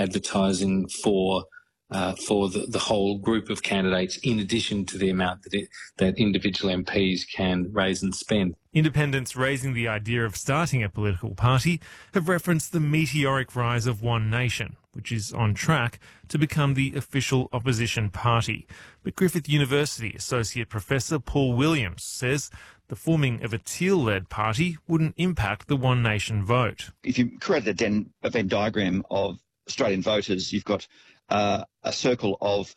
advertising for the whole group of candidates, in addition to the amount that individual MPs can raise and spend. Independents raising the idea of starting a political party have referenced the meteoric rise of One Nation, which is on track to become the official opposition party. But Griffith University Associate Professor Paul Williams says the forming of a Teal-led party wouldn't impact the One Nation vote. If you create a Venn diagram of Australian voters, you've got a circle of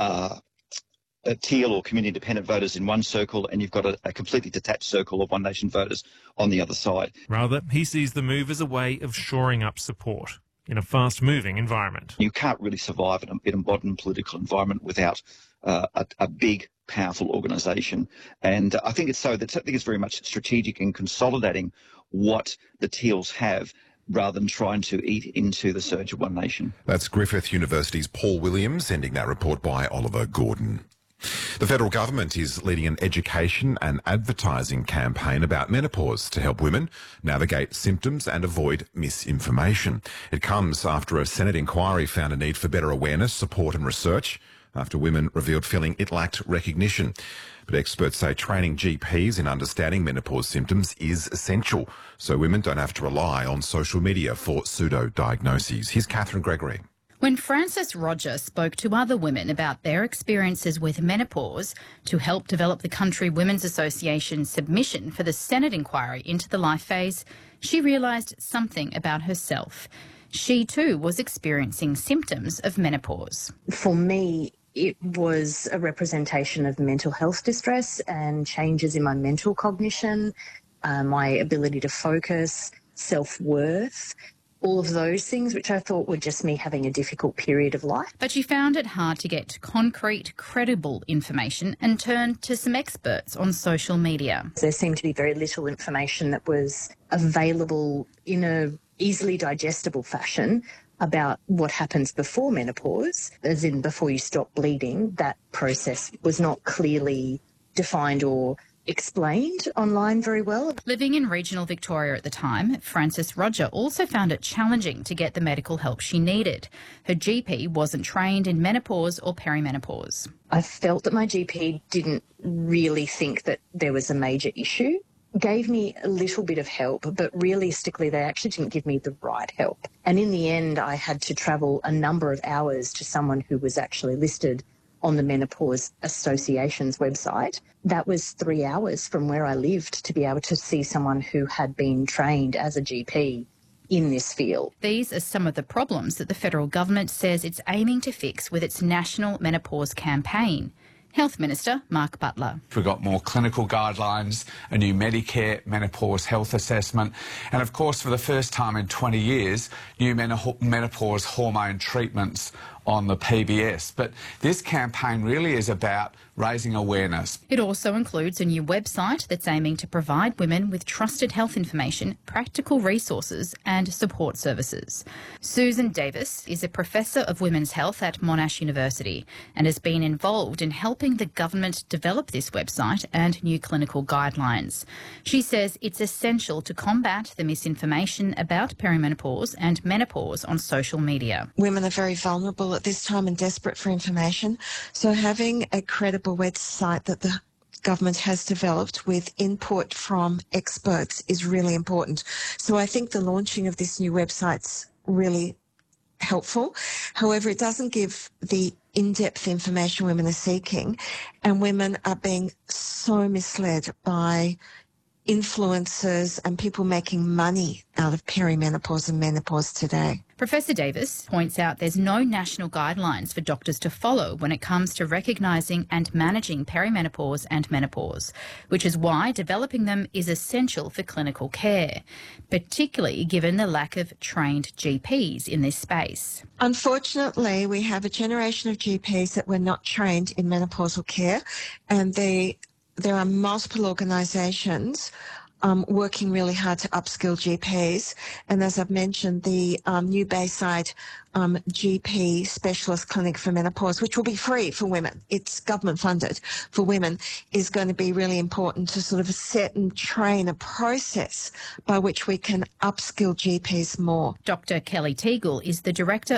Teal or community independent voters in one circle, and you've got a completely detached circle of One Nation voters on the other side. Rather, he sees the move as a way of shoring up support in a fast-moving environment. You can't really survive in a modern political environment without a big, powerful organisation. And I think it's very much strategic in consolidating what the Teals have, rather than trying to eat into the surge of One Nation. That's Griffith University's Paul Williams, ending that report by Oliver Gordon. The federal government is leading an education and advertising campaign about menopause to help women navigate symptoms and avoid misinformation. It comes after a Senate inquiry found a need for better awareness, support and research after women revealed feeling it lacked recognition. But experts say training GPs in understanding menopause symptoms is essential, so women don't have to rely on social media for pseudo-diagnoses. Here's Catherine Gregory. When Frances Roger spoke to other women about their experiences with menopause to help develop the Country Women's Association's submission for the Senate inquiry into the life phase, she realised something about herself. She too was experiencing symptoms of menopause. For me, it was a representation of mental health distress and changes in my mental cognition, my ability to focus, self-worth, all of those things, which I thought were just me having a difficult period of life. But she found it hard to get concrete, credible information and turned to some experts on social media. There seemed to be very little information that was available in a easily digestible fashion about what happens before menopause, as in before you stop bleeding. That process was not clearly defined or explained online very well. Living in regional Victoria at the time, Frances Roger also found it challenging to get the medical help she needed. Her GP wasn't trained in menopause or perimenopause. I felt that my GP didn't really think that there was a major issue. Gave me a little bit of help, but realistically they actually didn't give me the right help. And in the end I had to travel a number of hours to someone who was actually listed on the Menopause Association's website. That was 3 hours from where I lived to be able to see someone who had been trained as a GP in this field. These are some of the problems that the federal government says it's aiming to fix with its National Menopause Campaign. Health Minister Mark Butler. We've got more clinical guidelines, a new Medicare menopause health assessment, and of course for the first time in 20 years, new menopause hormone treatments on the PBS. But this campaign really is about raising awareness. It also includes a new website that's aiming to provide women with trusted health information, practical resources and support services. Susan Davis is a Professor of Women's Health at Monash University and has been involved in helping the government develop this website and new clinical guidelines. She says it's essential to combat the misinformation about perimenopause and menopause on social media. Women are very vulnerable at this time and desperate for information, so having a credible website that the government has developed with input from experts is really important. So I think the launching of this new website's really helpful. However, it doesn't give the in-depth information women are seeking, and women are being so misled by influencers and people making money out of perimenopause and menopause today. Professor Davis points out there's no national guidelines for doctors to follow when it comes to recognising and managing perimenopause and menopause, which is why developing them is essential for clinical care, particularly given the lack of trained GPs in this space. Unfortunately, we have a generation of GPs that were not trained in menopausal care, and there are multiple organisations working really hard to upskill GPs. And as I've mentioned, the new Bayside GP specialist clinic for menopause, which will be free for women, it's government funded for women, is going to be really important to sort of set and train a process by which we can upskill GPs more. Dr. Kelly Teagle is the Director